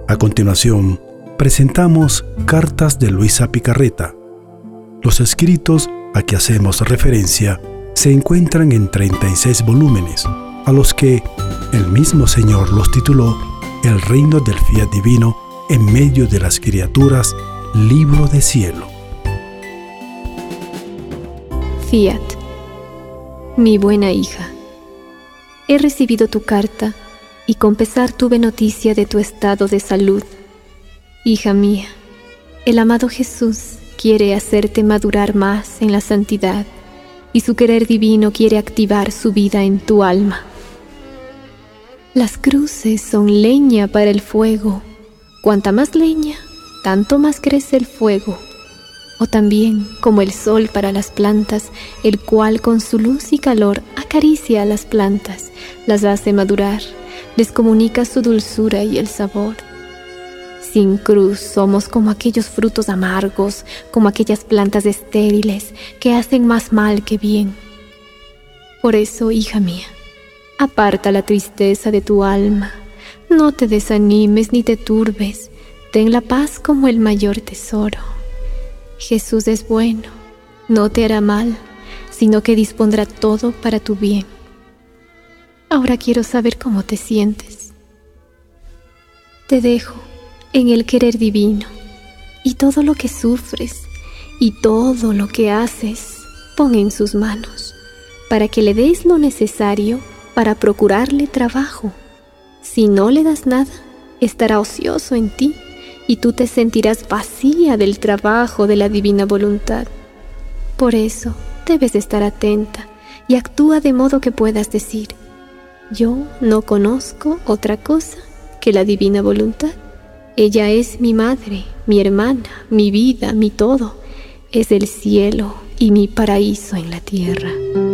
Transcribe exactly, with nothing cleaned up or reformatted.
A continuación, presentamos Cartas de Luisa Picarreta. Los escritos a que hacemos referencia se encuentran en treinta y seis volúmenes, a los que el mismo Señor los tituló El reino del fiat divino en medio de las criaturas, libro de cielo. Fiat. Mi buena hija, he recibido tu carta y con pesar tuve noticia de tu estado de salud. Hija mía, el amado Jesús quiere hacerte madurar más en la santidad y su querer divino quiere activar su vida en tu alma. Las cruces son leña para el fuego. Cuanta más leña, tanto más crece el fuego. O también como el sol para las plantas, el cual con su luz y calor acaricia a las plantas, las hace madurar, les comunica su dulzura y el sabor. Sin cruz somos como aquellos frutos amargos, como aquellas plantas estériles que hacen más mal que bien. Por eso, hija mía, aparta la tristeza de tu alma, no te desanimes ni te turbes, ten la paz como el mayor tesoro. Jesús es bueno, no te hará mal, sino que dispondrá todo para tu bien. Ahora quiero saber cómo te sientes. Te dejo en el querer divino, y todo lo que sufres y todo lo que haces, pon en sus manos, para que le des lo necesario para procurarle trabajo. Si no le das nada, estará ocioso en ti, y tú te sentirás vacía del trabajo de la divina voluntad. Por eso debes estar atenta y actúa de modo que puedas decir: yo no conozco otra cosa que la divina voluntad. Ella es mi madre, mi hermana, mi vida, mi todo. Es el cielo y mi paraíso en la tierra.